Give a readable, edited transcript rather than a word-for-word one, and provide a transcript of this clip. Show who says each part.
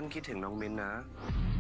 Speaker 1: คิดถึงน้องมิ้นนะ